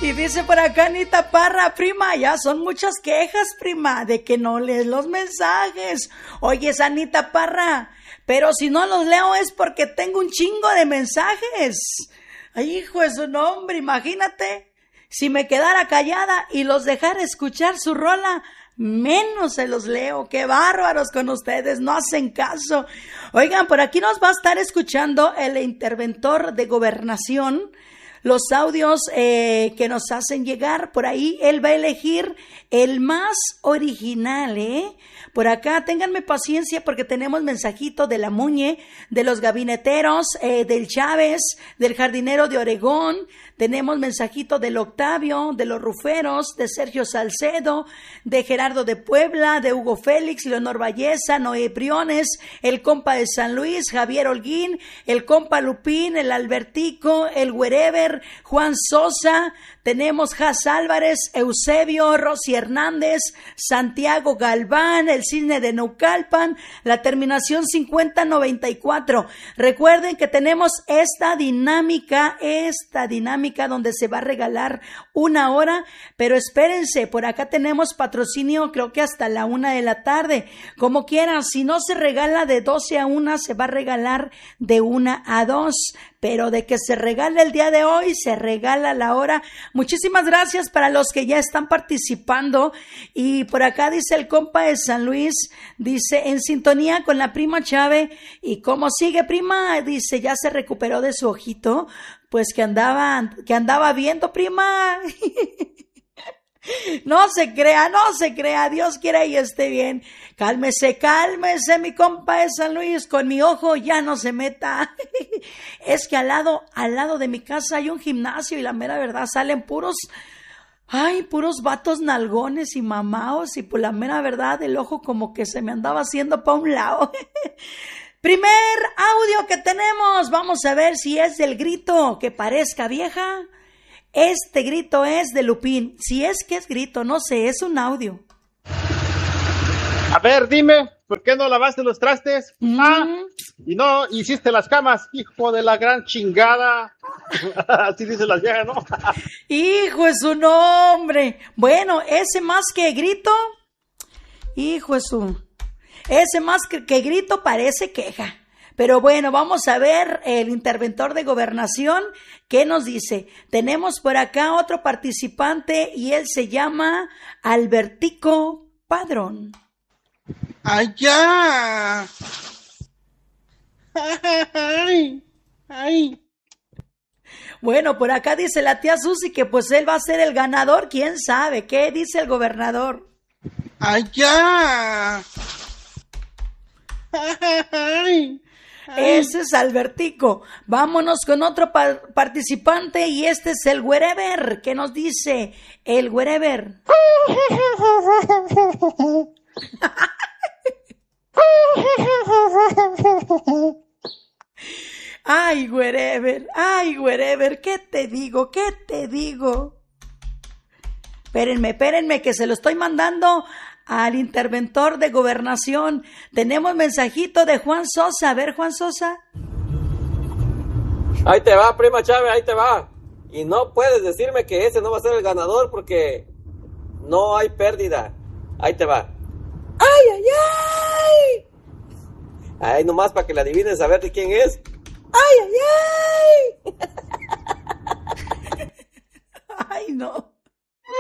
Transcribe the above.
Y dice por acá Anita Parra, prima, ya son muchas quejas, prima, de que no lees los mensajes. Oye, es Anita Parra, pero si no los leo es porque tengo un chingo de mensajes. Ay, hijo de su nombre, imagínate, si me quedara callada y los dejara escuchar su rola, menos se los leo. Qué bárbaros con ustedes, no hacen caso. Oigan, por aquí nos va a estar escuchando el interventor de Gobernación, los audios que nos hacen llegar. Por ahí él va a elegir el más original, Por acá ténganme paciencia porque tenemos mensajito de la Muñe, de los gabineteros, del Chávez, del jardinero de Oregón. Tenemos mensajito del Octavio, de los Ruferos, de Sergio Salcedo, de Gerardo de Puebla, de Hugo Félix, Leonor Valleza, Noé Briones, el compa de San Luis, Javier Holguín, el compa Lupín, el Albertico, el Wherever, Juan Sosa. Tenemos Jas Álvarez, Eusebio, Rosy Hernández, Santiago Galván, el Cisne de Naucalpan, la terminación 5094. Recuerden que tenemos esta dinámica donde se va a regalar una hora, pero espérense, por acá tenemos patrocinio creo que hasta la 1 de la tarde. Como quieran, si no se regala de 12 a 1, se va a regalar de 1 a 2. Pero de que se regala el día de hoy, se regala la hora. Muchísimas gracias para los que ya están participando. Y por acá dice el compa de San Luis, dice, en sintonía con la prima Chávez. ¿Y cómo sigue, prima? Dice, ya se recuperó de su ojito. Pues que andaba viendo, prima. No se crea, Dios quiera y esté bien. Cálmese, mi compa de San Luis, con mi ojo ya no se meta. Es que al lado de mi casa hay un gimnasio y la mera verdad salen puros vatos nalgones y mamaos, y por la mera verdad el ojo como que se me andaba haciendo pa' un lado. Primer audio que tenemos, vamos a ver si es del grito que parezca vieja. Este grito es de Lupín. Si es que es grito, no sé, es un audio. A ver, dime, ¿por qué no lavaste los trastes? Y no hiciste las camas, hijo de la gran chingada. Así dicen las viejas, ¿no? Hijo de su nombre. Bueno, ese más que grito, ese más que grito parece queja. Pero bueno, vamos a ver el interventor de Gobernación, ¿qué nos dice? Tenemos por acá otro participante y él se llama Albertico Padrón. ¡Allá! ¡Ay! Bueno, por acá dice la tía Susi que pues él va a ser el ganador, ¿quién sabe? ¿Qué dice el gobernador? ¡Allá! ¡Ay! Ese es Albertico. Vámonos con otro participante y este es el Wherever. ¿Qué nos dice el Wherever? Ay, Wherever, ¿qué te digo? Espérenme, que se lo estoy mandando al interventor de Gobernación. Tenemos mensajito de Juan Sosa. A ver, Juan Sosa. Ahí te va, prima Chávez, ahí te va. Y no puedes decirme que ese no va a ser el ganador porque no hay pérdida. Ahí te va. ¡Ay! Ahí nomás para que le adivines a ver de quién es. ¡Ay! Ay, no.